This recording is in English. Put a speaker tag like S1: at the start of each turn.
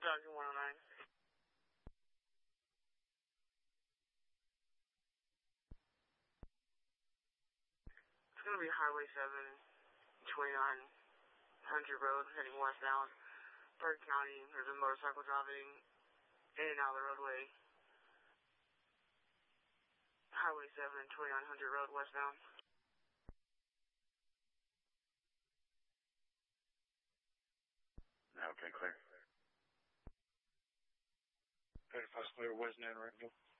S1: Dodger 109. It's going to be Highway 7, 2900 Road, heading westbound. Bergen County, there's a motorcycle driving in and out of the roadway. Highway 7, 2900 Road, westbound.
S2: Okay, clear.
S3: 35's clear, West Nan, Ranville.